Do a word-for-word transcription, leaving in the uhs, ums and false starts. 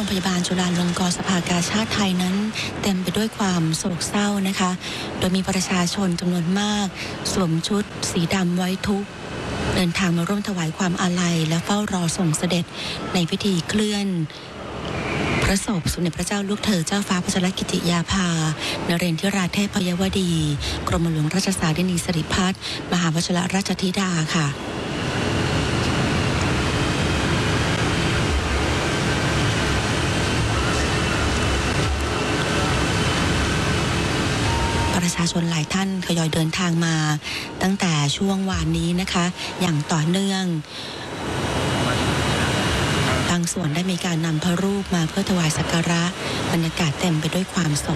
พยาบาลจุฬาลงกรณ์สภากาชาดไทยนั้นเต็มไปด้วยความโศกเศร้านะคะโดยมีประชาชนจำนวนมากสวมชุดสีดำไว้ทุกข์เดินทางมาร่วมถวายความอาลัยและเฝ้ารอส่งเสด็จในพิธีเคลื่อนพระศพสมเด็จพระเจ้าลูกเธอเจ้าฟ้าพัชรกิติยาภานเรนทิราเทพยวดีกรมหลวงราชสารินีสิริพัฒน์มหาวชิรราชธิดาค่ะประชาชนหลายท่านทยอยเดินทางมาตั้งแต่ช่วงวานนี้นะคะอย่างต่อเนื่องบางส่วนได้มีการนำพระรูปมาเพื่อถวายสักการะบรรยากาศเต็มไปด้วยความโศ